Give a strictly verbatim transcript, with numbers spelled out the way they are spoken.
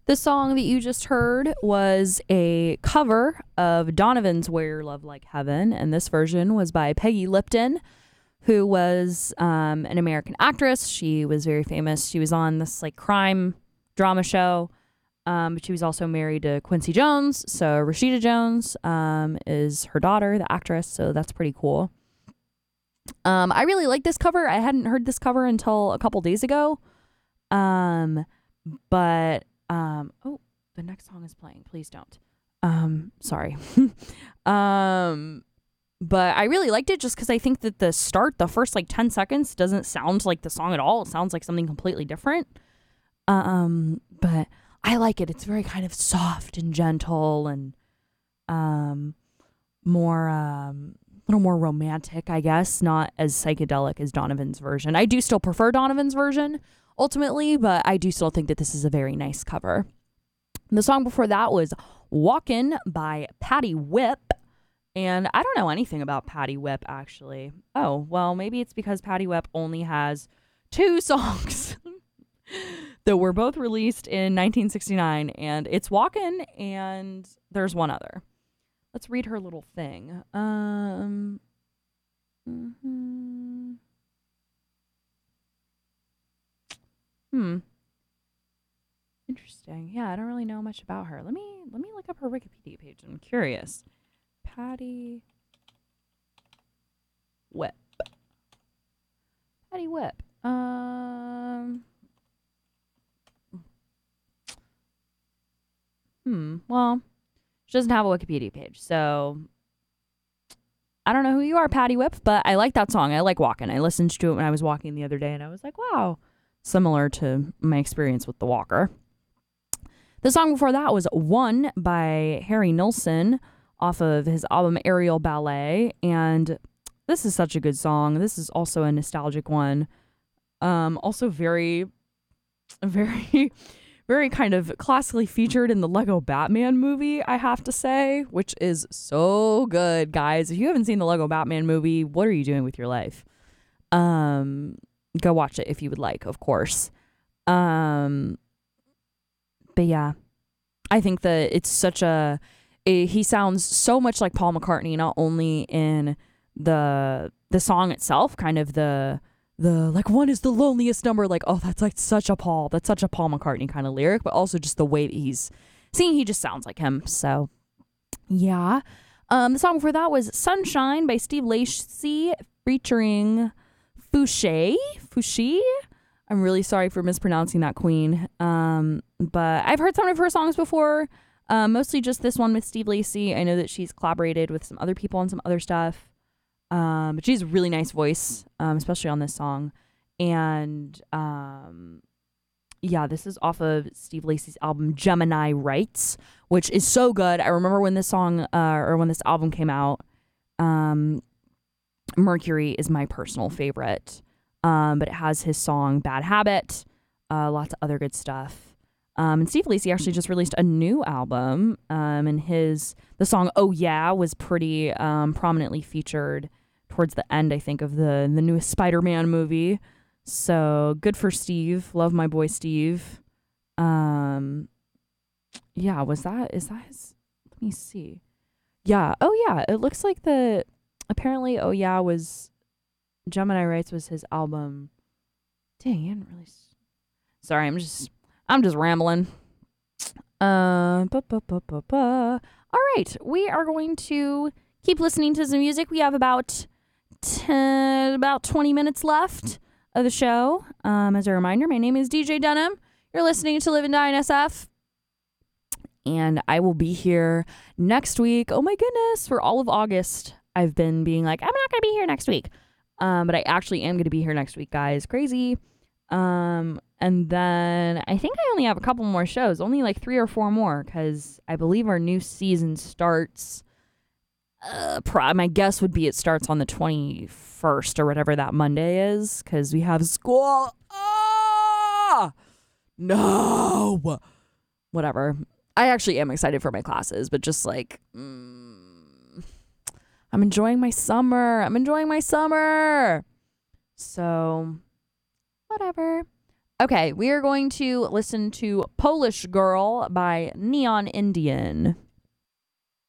The song that you just heard was a cover of Donovan's Where Your Love Like Heaven, and this version was by Peggy Lipton, who was um, an American actress. She was very famous. She was on this like crime drama show, um, but she was also married to Quincy Jones. So Rashida Jones um, is her daughter, the actress, so that's pretty cool. Um, I really like this cover. I hadn't heard this cover until a couple days ago, um, but... Um, oh, the next song is playing. Please don't. Um, sorry. um, but I really liked it just because I think that the start, the first like ten seconds doesn't sound like the song at all. It sounds like something completely different. Um, but I like it. It's very kind of soft and gentle and, um, more, um, a little more romantic, I guess, not as psychedelic as Donovan's version. I do still prefer Donovan's version ultimately, but I do still think that this is a very nice cover. The song before that was Walkin' by Patty Whip, and I don't know anything about Patty Whip, actually. Oh, well, maybe it's because Patty Whip only has two songs that were both released in nineteen sixty-nine, and it's Walkin' and there's one other. Let's read her little thing. Um... Mm-hmm. Hmm. Interesting. Yeah, I don't really know much about her. Let me let me look up her Wikipedia page. I'm curious. Patty Whip. Patty Whip. Um. Hmm. Well, she doesn't have a Wikipedia page, so I don't know who you are, Patty Whip, but I like that song. I like Walkin'. I listened to it when I was walking the other day, and I was like, wow. Similar to my experience with The Walker. The song before that was One by Harry Nilsson off of his album Aerial Ballet. And this is such a good song. This is also a nostalgic one. Um, also very, very, very kind of classically featured in the Lego Batman movie, I have to say, which is so good, guys. If you haven't seen the Lego Batman movie, what are you doing with your life? Um... Go watch it if you would like, of course. Um, but yeah, I think that it's such a, a, he sounds so much like Paul McCartney, not only in the the song itself, kind of the the like one is the loneliest number, like, oh, that's like such a Paul, that's such a Paul McCartney kind of lyric, but also just the way that he's singing, he just sounds like him. So yeah. Um, the song before that was Sunshine by Steve Lacy featuring Fouché, Fouché. I'm really sorry for mispronouncing that queen. Um, but I've heard some of her songs before, uh, mostly just this one with Steve Lacy. I know that she's collaborated with some other people on some other stuff. Um, but she has a really nice voice, um, especially on this song. And um, yeah, this is off of Steve Lacy's album Gemini Rights, which is so good. I remember when this song, uh, or when this album came out, um, Mercury is my personal favorite, um, but it has his song Bad Habit, uh, lots of other good stuff. Um, and Steve Lacy actually just released a new album, um, and his the song Oh Yeah was pretty um, prominently featured towards the end, I think, of the, the newest Spider-Man movie. So good for Steve. Love my boy Steve. Um, yeah, was that, is that his, let me see. Yeah, oh yeah, it looks like the... Apparently, Oh Yeah was, Gemini Rights was his album. Dang, he hadn't really, s- sorry, I'm just, I'm just rambling. Uh, ba, ba, ba, ba, ba. All right, we are going to keep listening to some music. We have about ten, about twenty minutes left of the show. Um, as a reminder, my name is D J Dunham. You're listening to Live and Die in S F. And I will be here next week. Oh my goodness, for all of August. I've been being like, I'm not going to be here next week. Um, but I actually am going to be here next week, guys. Crazy. Um, and then I think I only have a couple more shows, only like three or four more, because I believe our new season starts. Uh, pro- my guess would be it starts on the twenty-first or whatever that Monday is, because we have school. Ah! No! Whatever. I actually am excited for my classes, but just like... Mm, I'm enjoying my summer. I'm enjoying my summer. So, whatever. Okay, we are going to listen to Polish Girl by Neon Indian.